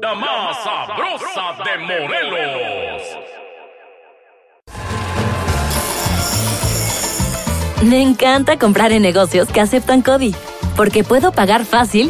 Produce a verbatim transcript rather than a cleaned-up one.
la más sabrosa de Morelos. Me encanta comprar en negocios que aceptan CODI, porque puedo pagar fácil